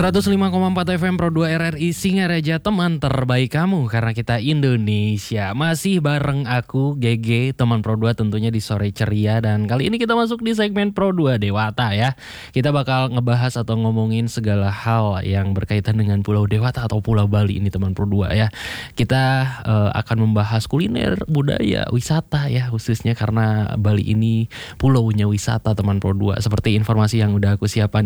105,4 FM Pro 2 RRI Singaraja, teman terbaik kamu karena kita Indonesia. Masih bareng aku GG, teman Pro 2 tentunya di sore ceria. Dan kali ini kita masuk di segmen Pro 2 Dewata ya. Kita bakal ngebahas atau ngomongin segala hal yang berkaitan dengan Pulau Dewata atau Pulau Bali ini teman Pro 2 ya. Kita akan membahas kuliner, budaya, wisata ya, khususnya karena Bali ini pulaunya wisata teman Pro 2. Seperti informasi yang udah aku siapin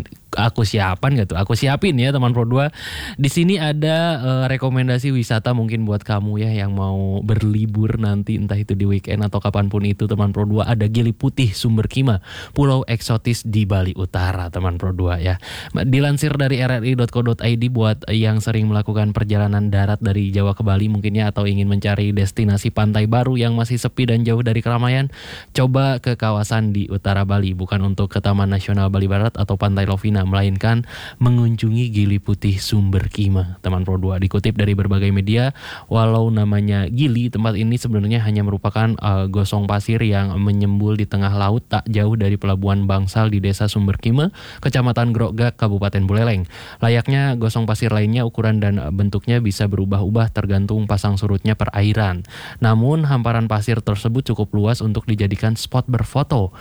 ya teman Pro 2. Di sini ada rekomendasi wisata mungkin buat kamu ya yang mau berlibur nanti, entah itu di weekend atau kapanpun itu teman Pro 2. Ada Gili Putih Sumber Kima, pulau eksotis di Bali Utara teman Pro 2 ya. Dilansir dari rri.co.id buat yang sering melakukan perjalanan darat dari Jawa ke Bali mungkin ya, atau ingin mencari destinasi pantai baru yang masih sepi dan jauh dari keramaian, coba ke kawasan di utara Bali. Bukan untuk ke Taman Nasional Bali Barat atau Pantai Lovina, melainkan mengunjungi Gili Putih Sumber Kima teman Pro 2. Dikutip dari berbagai media, walau namanya Gili, tempat ini sebenarnya hanya merupakan gosong pasir yang menyembul di tengah laut tak jauh dari pelabuhan Bangsal di Desa Sumber Kima, Kecamatan Grogak, Kabupaten Buleleng. Layaknya gosong pasir lainnya, ukuran dan bentuknya bisa berubah-ubah tergantung pasang surutnya perairan. Namun hamparan pasir tersebut cukup luas untuk dijadikan spot berfoto.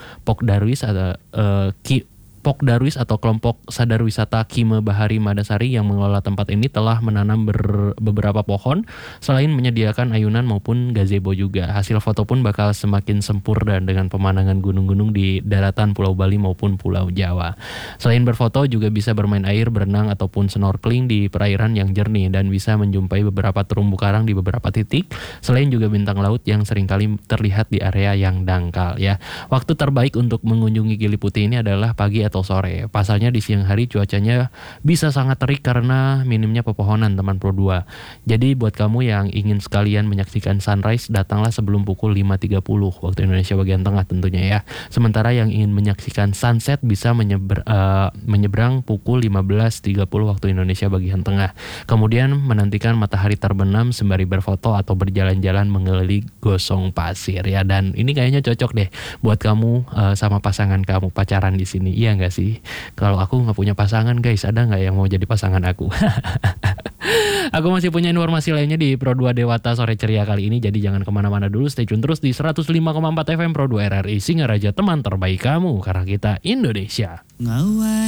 Pokdarwis atau kelompok sadar wisata Kime Bahari Madasari yang mengelola tempat ini telah menanam beberapa pohon selain menyediakan ayunan maupun gazebo juga. Hasil foto pun bakal semakin sempurna dengan pemandangan gunung-gunung di daratan Pulau Bali maupun Pulau Jawa. Selain berfoto juga bisa bermain air, berenang ataupun snorkeling di perairan yang jernih dan bisa menjumpai beberapa terumbu karang di beberapa titik. Selain juga bintang laut yang seringkali terlihat di area yang dangkal ya. Waktu terbaik untuk mengunjungi Gili Putih ini adalah pagi atau sore. Pasalnya di siang hari cuacanya bisa sangat terik karena minimnya pepohonan teman Pro 2. Jadi buat kamu yang ingin sekalian menyaksikan sunrise, datanglah sebelum pukul 5.30 waktu Indonesia bagian tengah tentunya ya. Sementara yang ingin menyaksikan sunset bisa menyeberang pukul 15.30 waktu Indonesia bagian tengah. Kemudian menantikan matahari terbenam sembari berfoto atau berjalan-jalan mengelilingi gosong pasir ya. Dan ini kayaknya cocok deh buat kamu sama pasangan kamu pacaran di sini. Iya nggak sih? Kalau aku nggak punya pasangan guys, ada nggak yang mau jadi pasangan aku? Aku masih punya informasi lainnya di Pro 2 Dewata sore ceria kali ini, jadi jangan kemana-mana dulu, stay tune terus di 105,4 FM Pro 2 RRI Singaraja, teman terbaik kamu karena kita Indonesia.